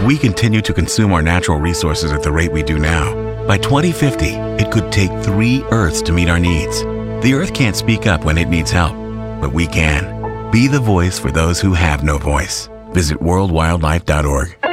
we continue to consume our natural resources at the rate we do now, by 2050, it could take 3 Earths to meet our needs. The Earth can't speak up when it needs help, but we can. Be the voice for those who have no voice. Visit worldwildlife.org.